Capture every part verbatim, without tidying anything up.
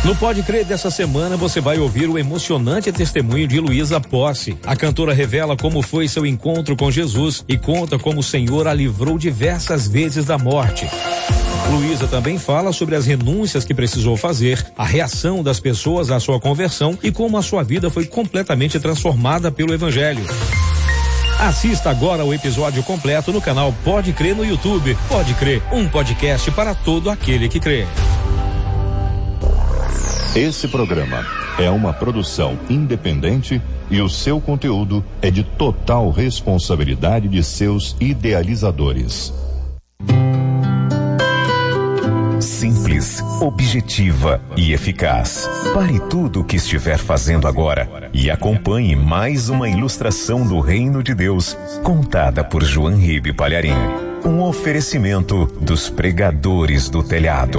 No Pode Crer dessa semana você vai ouvir o emocionante testemunho de Luísa Posse. A cantora revela como foi seu encontro com Jesus e conta como o Senhor a livrou diversas vezes da morte. Luísa também fala sobre as renúncias que precisou fazer, a reação das pessoas à sua conversão e como a sua vida foi completamente transformada pelo Evangelho. Assista agora o episódio completo no canal Pode Crer no YouTube. Pode Crer, um podcast para todo aquele que crê. Esse programa é uma produção independente e o seu conteúdo é de total responsabilidade de seus idealizadores. Simples, objetiva e eficaz. Pare tudo o que estiver fazendo agora e acompanhe mais uma ilustração do Reino de Deus, contada por João Ribe Palharim. Um oferecimento dos pregadores do telhado.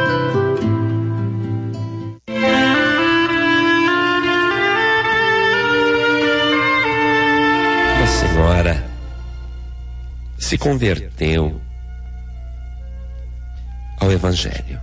Uma senhora se converteu ao Evangelho.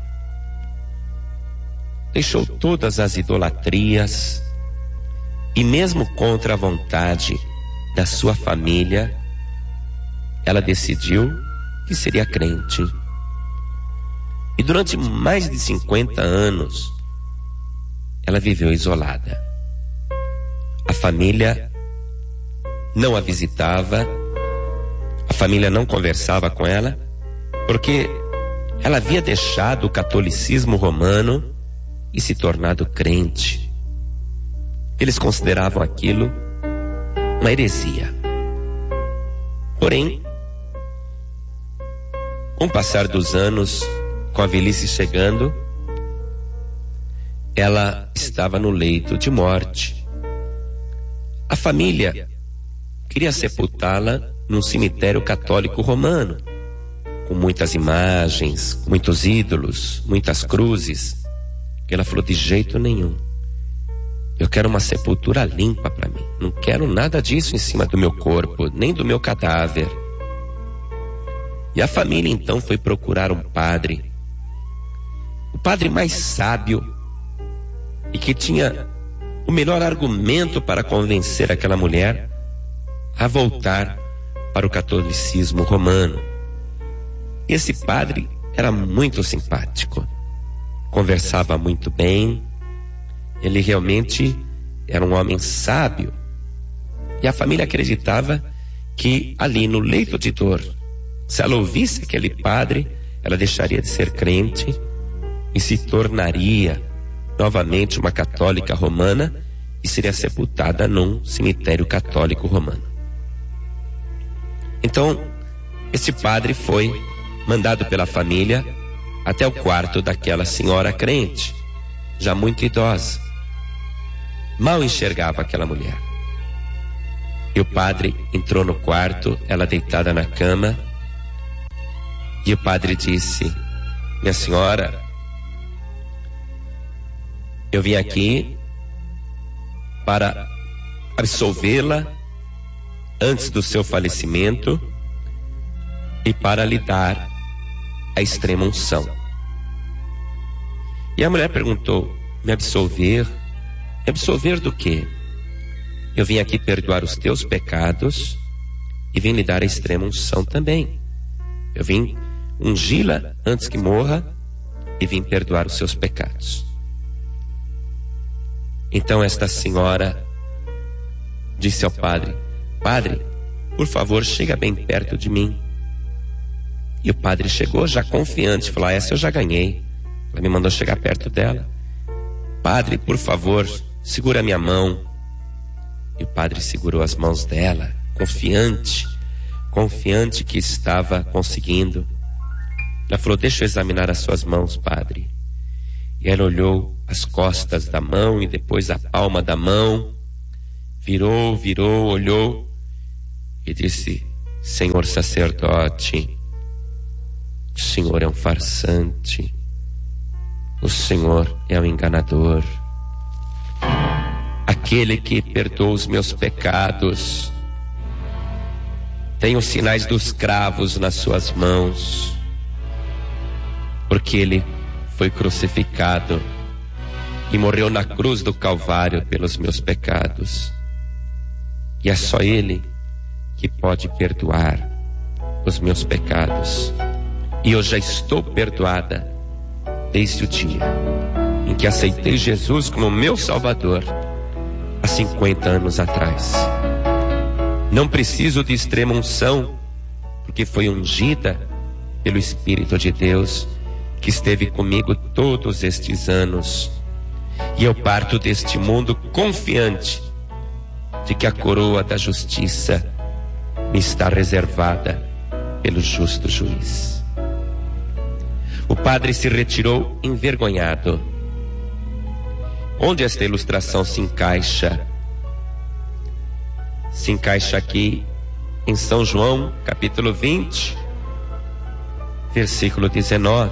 Deixou todas as idolatrias e, mesmo contra a vontade da sua família, ela decidiu que seria crente. E durante mais de cinquenta anos, ela viveu isolada. A família não a visitava, a família não conversava com ela, porque ela havia deixado o catolicismo romano e se tornado crente. Eles consideravam aquilo uma heresia. Porém, com o passar dos anos, com a velhice chegando, ela estava no leito de morte. A família queria sepultá-la num cemitério católico romano, com muitas imagens, muitos ídolos, muitas cruzes. E ela falou: de jeito nenhum, eu quero uma sepultura limpa para mim, não quero nada disso em cima do meu corpo, nem do meu cadáver. E a família então foi procurar um padre, o padre mais sábio e que tinha o melhor argumento para convencer aquela mulher a voltar para o catolicismo romano. Esse padre era muito simpático, conversava muito bem, ele realmente era um homem sábio, e a família acreditava que ali no leito de dor, se ela ouvisse aquele padre, ela deixaria de ser crente e se tornaria novamente uma católica romana e seria sepultada num cemitério católico romano. Então, esse padre foi mandado pela família até o quarto daquela senhora crente, já muito idosa. Mal enxergava aquela mulher. E o padre entrou no quarto, ela deitada na cama, e o padre disse: minha senhora, eu vim aqui para absolvê-la antes do seu falecimento e para lhe dar a extrema unção. E a mulher perguntou: me absolver? Me absolver do quê? Eu vim aqui perdoar os teus pecados e vim lhe dar a extrema unção também. Eu vim ungí-la antes que morra e vim perdoar os seus pecados. Então esta senhora disse ao padre: padre, por favor, chega bem perto de mim. E o padre chegou já confiante, falou: ah, essa eu já ganhei. Ela me mandou chegar perto dela. Padre, por favor, segura a minha mão. E o padre segurou as mãos dela, confiante, confiante que estava conseguindo. Ela falou: deixa eu examinar as suas mãos, padre. E ela olhou as costas da mão e depois a palma da mão, virou, virou, olhou e disse: senhor sacerdote, o senhor é um farsante, o senhor é um enganador. Aquele que perdoa os meus pecados tem os sinais dos cravos nas suas mãos, porque ele foi crucificado e morreu na cruz do Calvário pelos meus pecados. E é só Ele que pode perdoar os meus pecados. E eu já estou perdoada desde o dia em que aceitei Jesus como meu Salvador há cinquenta anos atrás. Não preciso de extrema unção, porque foi ungida pelo Espírito de Deus que esteve comigo todos estes anos. E eu parto deste mundo confiante de que a coroa da justiça me está reservada pelo justo juiz. O padre se retirou envergonhado. Onde esta ilustração se encaixa? Se encaixa aqui em São João, capítulo vinte, versículo dezenove,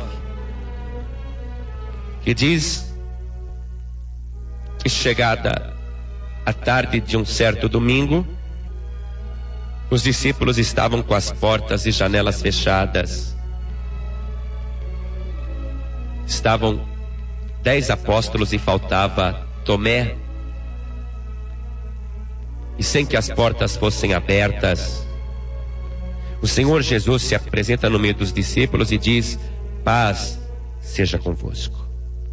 que diz que chegada a tarde de um certo domingo, os discípulos estavam com as portas e janelas fechadas. Estavam dez apóstolos e faltava Tomé. E sem que as portas fossem abertas, o Senhor Jesus se apresenta no meio dos discípulos e diz: paz seja convosco.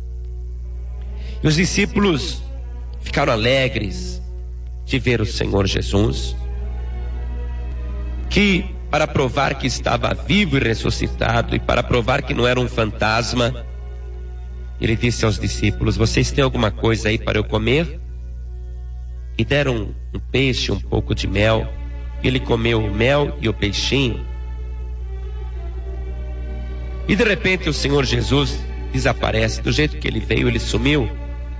E os discípulos ficaram alegres de ver o Senhor Jesus, que, para provar que estava vivo e ressuscitado, e para provar que não era um fantasma, ele disse aos discípulos: vocês têm alguma coisa aí para eu comer? E deram um, um peixe, um pouco de mel. E ele comeu o mel e o peixinho. E de repente o Senhor Jesus desaparece. Do jeito que ele veio, ele sumiu.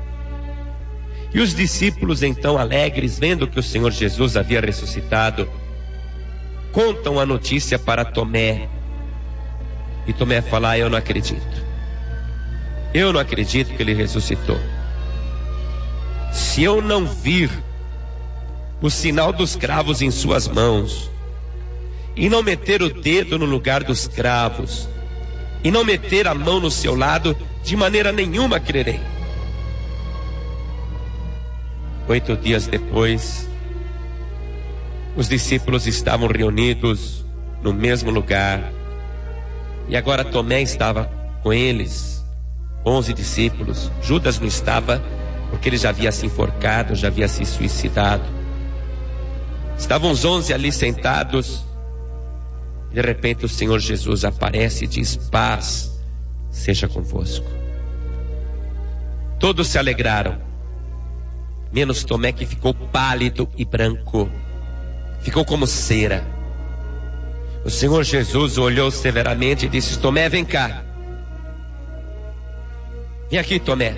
E os discípulos, então alegres, vendo que o Senhor Jesus havia ressuscitado, contam a notícia para Tomé. E Tomé fala: ah, eu não acredito. Eu não acredito que ele ressuscitou. Se eu não vir o sinal dos cravos em suas mãos, e não meter o dedo no lugar dos cravos, e não meter a mão no seu lado, de maneira nenhuma crerei. Oito dias depois, os discípulos estavam reunidos no mesmo lugar, e agora Tomé estava com eles, onze discípulos. Judas não estava, porque ele já havia se enforcado, já havia se suicidado. Estavam os onze ali sentados. De repente o Senhor Jesus aparece e diz: paz seja convosco. Todos se alegraram, menos Tomé, que ficou pálido e branco, ficou como cera. O Senhor Jesus olhou severamente e disse: Tomé, vem cá. Vem aqui, Tomé.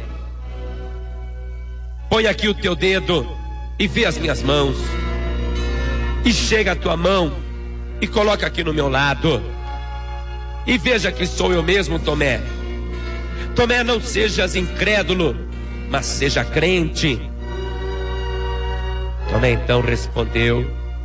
Põe aqui o teu dedo e vê as minhas mãos. E chega a tua mão e coloca aqui no meu lado. E veja que sou eu mesmo, Tomé. Tomé, não sejas incrédulo, mas seja crente. Tomé então respondeu: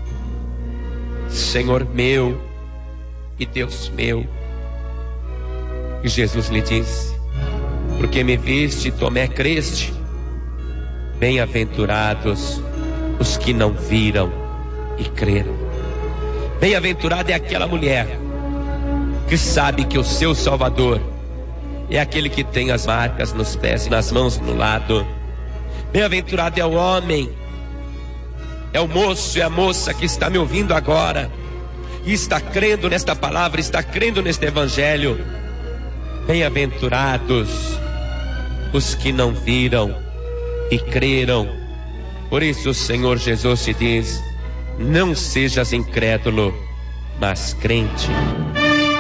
Senhor meu e Deus meu. E Jesus lhe disse: porque me viste, Tomé, creste. Bem-aventurados os que não viram e creram. Bem-aventurada é aquela mulher que sabe que o seu Salvador é aquele que tem as marcas nos pés, nas mãos, no lado. Bem-aventurado é o homem, é o moço, é a moça que está me ouvindo agora e está crendo nesta palavra, está crendo neste evangelho. Bem-aventurados os que não viram e creram. Por isso o Senhor Jesus te diz: não sejas incrédulo, mas crente.